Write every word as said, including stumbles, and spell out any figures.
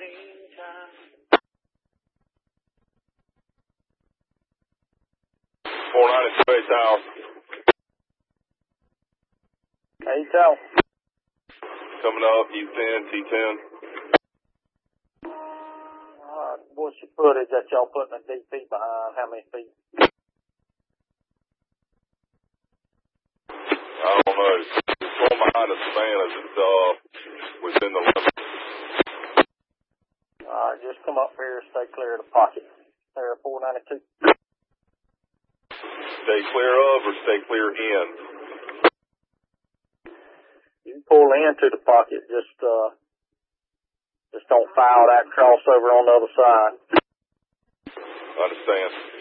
four ninety-two, eight tower. eight tower. Coming up, U ten, T ten. Alright, what's your footage that y'all putting a D P behind? How many feet? I don't know. It's going behind the Savannahs. It's uh, within the limit. Alright, just come up here and stay clear of the pocket. There, four ninety-two. Stay clear of or stay clear in? You can pull into the pocket, just uh, just don't foul that crossover on the other side. Understand.